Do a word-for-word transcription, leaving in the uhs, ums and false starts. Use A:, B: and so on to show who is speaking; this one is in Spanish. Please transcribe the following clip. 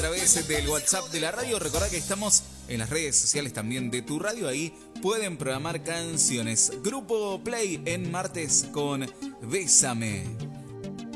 A: través del WhatsApp de la radio. Recordá que estamos en las redes sociales también de tu radio. Ahí pueden programar canciones. Grupo Play en martes con Bésame.